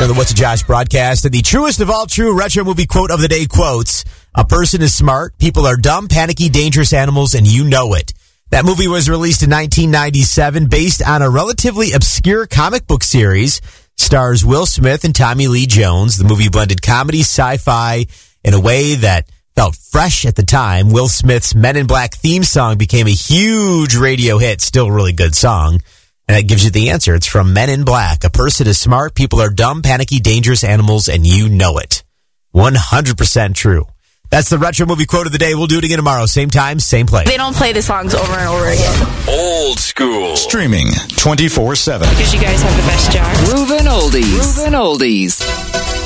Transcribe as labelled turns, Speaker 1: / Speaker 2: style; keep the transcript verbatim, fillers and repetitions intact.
Speaker 1: Here on the What's a Josh broadcast, and the truest of all true retro movie quote of the day quotes, a person is smart, people are dumb, panicky, dangerous animals, and you know it. That movie was released in nineteen ninety-seven based on a relatively obscure comic book series. Stars Will Smith and Tommy Lee Jones. The movie blended comedy, sci-fi in a way that felt fresh at the time. Will Smith's Men in Black theme song became a huge radio hit, still a really good song. And that gives you the answer. It's from Men in Black. A person is smart, people are dumb, panicky, dangerous animals, and you know it. one hundred percent true. That's the retro movie quote of the day. We'll do it again tomorrow. Same time, same place.
Speaker 2: They don't play the songs over and over again.
Speaker 3: Old school. Streaming twenty-four seven.
Speaker 2: Because you guys have the best jars.
Speaker 4: Proven oldies. Proven oldies.